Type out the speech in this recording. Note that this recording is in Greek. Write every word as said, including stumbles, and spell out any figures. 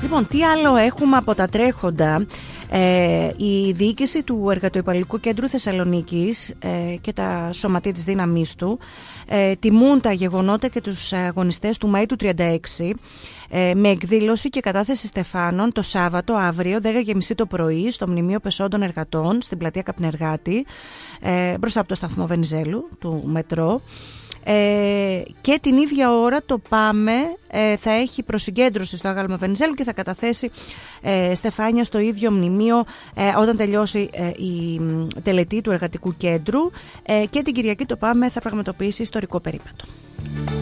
Λοιπόν, τι άλλο έχουμε από τα τρέχοντα? Ε, η διοίκηση του Εργατοϊπαλληλικού Κέντρου Θεσσαλονίκης ε, και τα σωματεία της δύναμής του ε, τιμούν τα γεγονότα και τους αγωνιστές του Μαΐου του τριάντα έξι ε, με εκδήλωση και κατάθεση στεφάνων το Σάββατο αύριο δέκα και μισή το πρωί στο Μνημείο Πεσόντων Εργατών στην πλατεία Καπνεργάτη ε, μπροστά από το σταθμό Βενιζέλου του μετρό. Ε, και την ίδια ώρα το ΠΑΜΕ ε, θα έχει προσυγκέντρωση στο Άγαλμα Βενιζέλου και θα καταθέσει ε, στεφάνια στο ίδιο μνημείο ε, όταν τελειώσει ε, η τελετή του Εργατικού Κέντρου ε, και την Κυριακή το ΠΑΜΕ θα πραγματοποιήσει ιστορικό περίπατο.